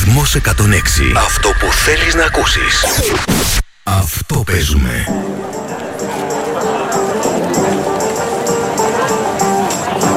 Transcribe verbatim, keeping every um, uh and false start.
Ρυθμός εκατόν έξι. Αυτό που θέλεις να ακούσεις. Αυτό παίζουμε.